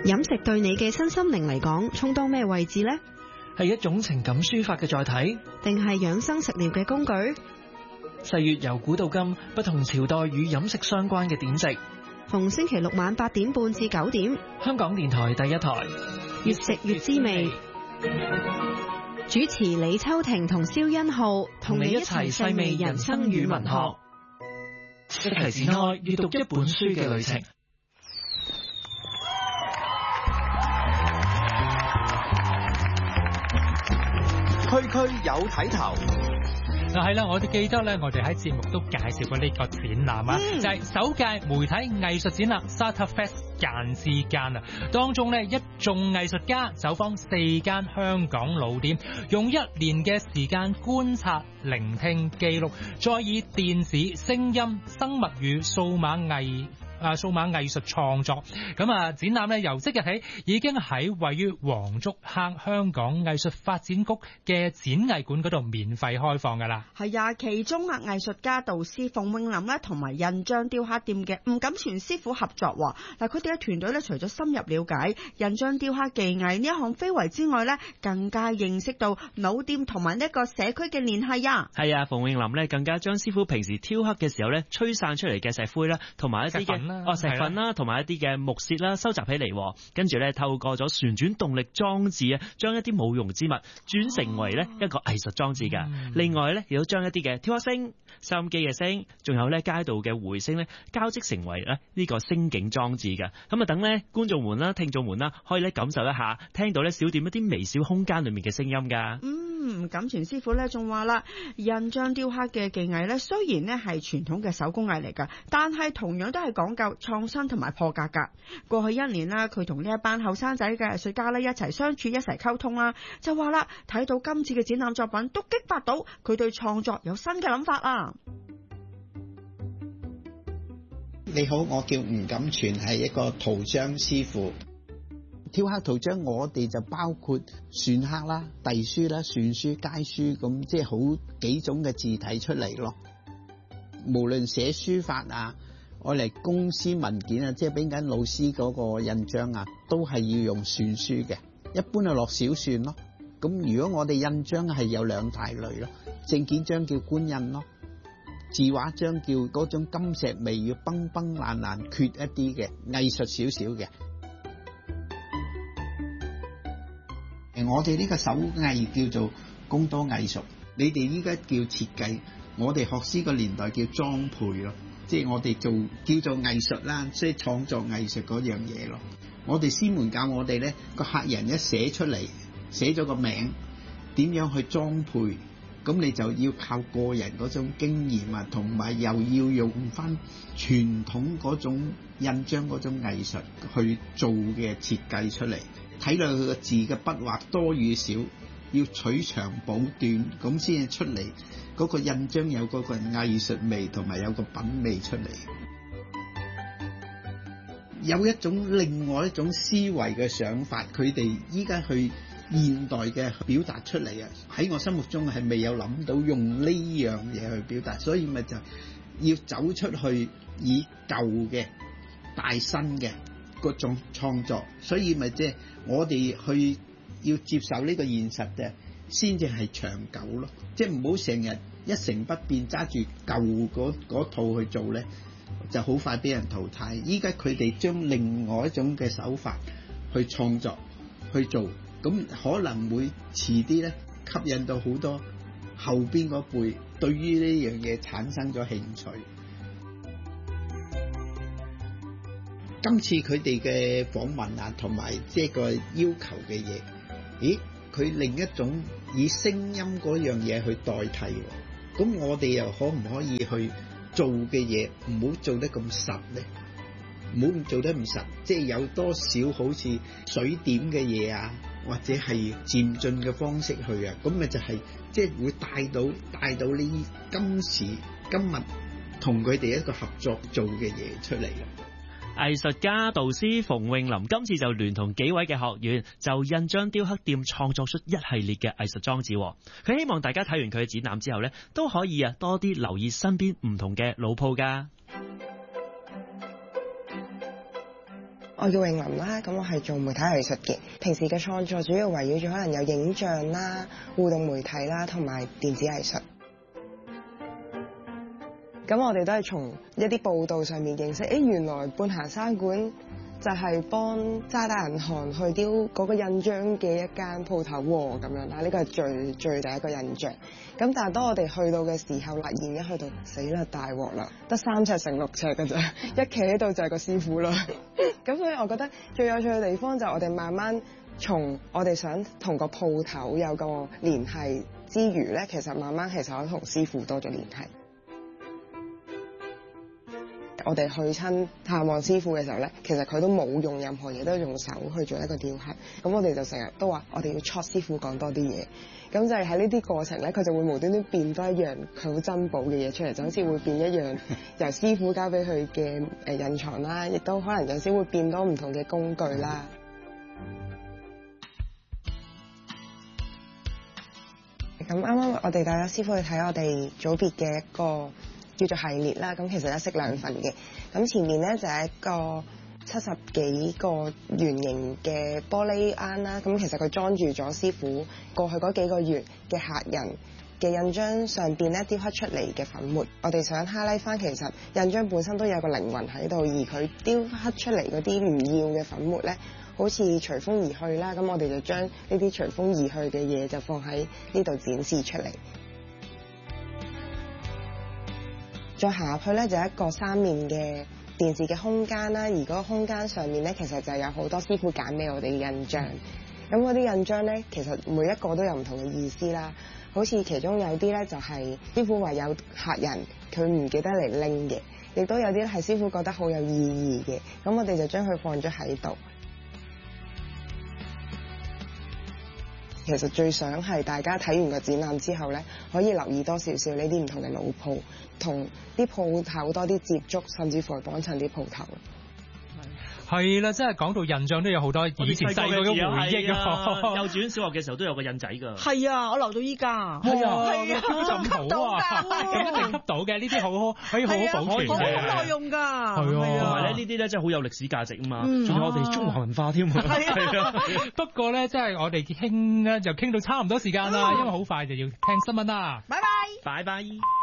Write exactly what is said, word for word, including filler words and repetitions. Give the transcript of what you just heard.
飲食對你嘅身心靈嚟講，充當咩位置呢？ 係一種情感抒發嘅載體， 定係養生食療嘅工具？ 細閱由古到今，不同朝代與飲食相關嘅典籍。 逢星期六晚八點半至九點， 香港電台第一台， 越食越滋味。主持李秋婷同蕭欣浩，同你一齊細味人生與文學， 一齊展開閱讀一本書嘅旅程。 區區有睇頭。 嗱係啦，我哋記得咧，我哋喺節目都介紹過呢個展覽啊，嗯、就係首屆媒體藝術展覽 StartupFest 間之間啊，當中咧一眾藝術家走訪四間香港老店，用一年嘅時間觀察、聆聽、記錄，再以電子、聲音、生物與數碼藝啊數碼藝術創作。咁啊，展覽咧由即日起已經喺位於黃竹坑香港藝術發展局嘅展藝館嗰度免費開放噶啦。 係啊，其中啊藝術家導師馮詠琳咧同埋印章雕刻店嘅吳錦全師傅合作。嗱，佢哋嘅團隊咧除咗深入了解印章雕刻技藝呢一項非遺之外咧，更加認識到老店同埋呢一個社區嘅聯繫啊。 係啊，馮詠琳咧更加將師傅平時雕刻嘅時候咧吹散出嚟嘅石灰啦，同埋一啲嘅哦石粉啦，同埋一啲嘅木屑啦，收集起嚟，跟住咧透過咗旋轉動力裝置啊，將一啲冇用之物轉成為咧一個藝術裝置噶。嗯、另外咧亦都將一啲嘅雕刻聲、收音機嘅聲，仲有咧街道嘅回聲咧交織成為咧呢個聲景裝置噶。咁啊等咧觀眾們啦、聽眾們啦，可以咧感受一下，聽到咧小店一啲微小空間裏面嘅聲音噶。 嗯，錦全師傅咧仲話啦，印章雕刻嘅技藝咧雖然咧係傳統嘅手工藝嚟噶，但係同樣都係講究創新同埋破格噶。過去一年啦，佢同呢一班後生仔嘅藝術家咧一齊相處、一齊溝通啦，就話啦，睇到今次嘅展覽作品都激發到佢對創作有新嘅諗法啊！ 你好，我叫吳錦全，係一個圖章師傅。雕刻圖章我哋就包括篆刻啦、隸書啦、篆書、楷書，咁即係好幾種嘅字體出嚟咯。無論寫書法啊，我嚟公司文件啊，即係俾緊老師嗰個印章啊，都係要用篆書嘅。一般係落小篆咯。咁如果我哋印章係有兩大類咯，證件章叫官印咯，字畫章叫嗰種金石微要崩崩爛爛缺一啲嘅藝術少少嘅。我哋呢個手藝叫做工多藝術，你哋依家叫設計，我哋學師個年代叫裝配咯，即係我哋做叫做藝術啦，即係創作藝術嗰樣嘢咯。我哋師門教我哋呢個客人一寫出嚟，寫咗個名，點樣去裝配，咁你就要靠個人嗰種經驗啊，同埋又要用翻傳統嗰種印章嗰種藝術去做嘅設計出嚟。睇落佢個字嘅筆畫多與少，要取長補短，咁先至出嚟嗰個印章有嗰個藝術味同埋有個品味出嚟。有一種另外一種思維嘅想法，佢哋依家去現代嘅表達出嚟啊！喺我心目中係未有諗到用呢樣嘢去表達，所以咪就要走出去以舊嘅大新嘅嗰種創作，所以咪即係我哋去要接受呢個現實嘅，先至係長久咯。即係唔好成日一成不變，揸住舊嗰嗰套去做咧，就好快俾人淘汰。依家佢哋將另外一種嘅手法去創作去做，咁可能會遲啲咧吸引到好多後邊嗰輩對於呢樣嘢產生咗興趣。今次佢哋嘅訪問啊，同埋即係個要求嘅嘢，咦？佢另一種以聲音嗰樣嘢去代替，咁我哋又可唔可以去做嘅嘢唔好做得咁實咧？唔好做得咁實，即係有多少好似水點嘅嘢啊，或者係漸進嘅方式去啊，咁咪就係即係會帶到帶到呢今時今日同佢哋一個合作做嘅嘢出嚟咯。 藝術家導師馮詠琳今次就聯同幾位嘅學員，就印章雕刻店創作出一系列嘅藝術裝置。佢希望大家睇完佢嘅展覽之後呢，都可以啊多啲留意身邊唔同嘅老鋪噶。 我叫詠琳啦，咁我係做媒體藝術嘅，平時嘅創作主要圍繞住可能有影像啦、互動媒體啦，同埋電子藝術。咁我哋都係從一啲報道上面認識，誒原來半行山館就係幫渣打銀行去丟嗰個印章嘅一間鋪頭喎，咁樣啦，呢個係最最第一個印象。咁但係當我哋去到嘅時候，突然一去到死啦大鑊啦，得三尺乘六尺㗎咋，一企喺度就係個師傅啦。咁所以我覺得最有趣嘅地方就係我哋慢慢從我哋想同個鋪頭有個聯繫之餘咧，其實慢慢其實我同師傅多咗聯繫。我哋去親探望師傅嘅時候咧，其實佢都冇用任何嘢，都用手去做一個雕刻。咁我哋就成日都話，我哋要戳師傅講多啲嘢。咁就係喺呢啲過程咧，佢就會無端端變多一樣佢好珍寶嘅嘢出嚟，就好似會變一樣由師傅交俾佢嘅誒印藏啦，亦都可能有時會變多唔同嘅工具啦。咁啱啱我哋帶咗師傅去睇我哋組別嘅一個叫做系列啦，咁其實一式兩份嘅。咁前面咧就係一個七十幾個圓形嘅玻璃罌啦，咁其實佢裝住咗師傅過去嗰幾個月嘅客人嘅印章上邊咧雕刻出嚟嘅粉末。我哋想 highlight 翻，其實印章本身都有個靈魂喺度，而佢雕刻出嚟嗰啲唔要嘅粉末咧，好似隨風而去啦。咁我哋就將呢啲隨風而去嘅嘢就放喺呢度展示出嚟。再行入去咧，就係一個三面嘅電視嘅空間啦。而嗰個空間上面咧，其實就有好多師傅揀俾我哋嘅印章。咁嗰啲印章咧，其實每一個都有唔同嘅意思啦。好似其中有啲咧，就係師傅話有客人佢唔記得嚟拎嘅，亦都有啲係師傅覺得好有意義嘅。咁我哋就將佢放咗喺度。其實最想係大家睇完個展覽之後咧，可以留意多少少呢啲唔同嘅老鋪，同啲鋪頭多啲接觸，甚至乎幫襯啲鋪頭。 係啦，真係講到印象都有好多以前細個嘅回憶啊！ 幼稚園、小學嘅時候都有個印仔㗎。 係啊，我留到依家。 係啊， 係啊， 咁好啊，咁一定吸到嘅，呢啲好好可以好好保存嘅， 好耐用㗎。 係啊， 同埋咧呢啲咧真係好有歷史價值啊嘛，仲有我哋中華文化添。 係啊，不過咧，真係我哋傾咧就傾到差唔多時間啦，因為好快就要聽新聞啦。 拜拜， 拜拜。